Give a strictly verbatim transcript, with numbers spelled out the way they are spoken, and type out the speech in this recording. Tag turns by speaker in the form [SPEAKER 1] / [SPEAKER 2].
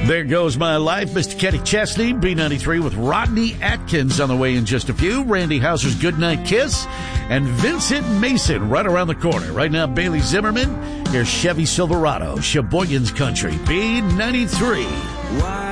[SPEAKER 1] There Goes My Life, Mister Kenny Chesney, B ninety-three with Rodney Atkins on the way in just a few. Randy Houser's Goodnight Kiss, and Vincent Mason right around the corner. Right now, Bailey Zimmerman. Here's Chevy Silverado, Sheboygan's Country, B ninety-three.